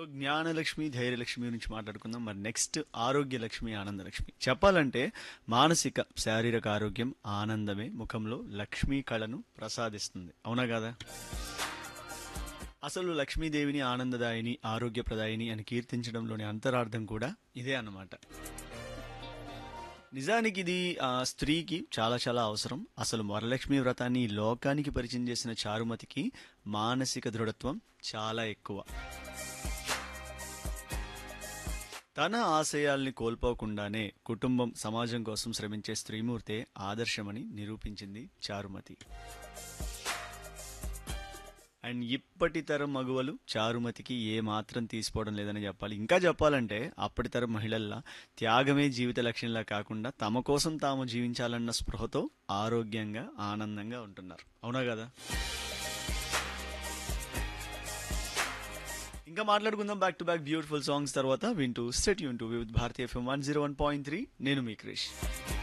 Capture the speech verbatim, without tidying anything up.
జ్ఞానలక్ష్మి ధైర్యలక్ష్మి గురించి మాట్లాడుకుందాం. మరి నెక్స్ట్ ఆరోగ్యలక్ష్మి ఆనందలక్ష్మి. చెప్పాలంటే మానసిక శారీరక ఆరోగ్యం ఆనందమే ముఖంలో లక్ష్మీ కళను ప్రసాదిస్తుంది. అవునా కదా? అసలు లక్ష్మీదేవిని ఆనందదాయిని ఆరోగ్యప్రదాయిని అని కీర్తించడంలోని అంతరార్థం కూడా ఇదే అన్నమాట. నిజానికి ఇది ఆ, స్త్రీకి చాలా చాలా అవసరం. అసలు వరలక్ష్మి వ్రతాన్ని ఈ లోకానికి పరిచయం చేసిన చారుమతికి మానసిక దృఢత్వం చాలా ఎక్కువ. తన ఆశయాల్ని కోల్పోకుండానే కుటుంబం సమాజం కోసం శ్రమించే స్త్రీమూర్తే ఆదర్శమని నిరూపించింది చారుమతి. అండ్ ఇప్పటి తరం మగువలు చారుమతికి ఏ మాత్రం తీసిపోవడం లేదని చెప్పాలి. ఇంకా చెప్పాలంటే అప్పటి తరం మహిళల్లా త్యాగమే జీవిత లక్ష్యంలా కాకుండా తమ కోసం తాము జీవించాలన్న స్పృహతో ఆరోగ్యంగా ఆనందంగా ఉంటున్నారు. అవునా కదా? ఇంకా మాట్లాడుకుందాం back to back beautiful songs తర్వాత. వింటూ state Yoon to with Bharatiya FM one zero one point three. నేను మీ క్రిష్.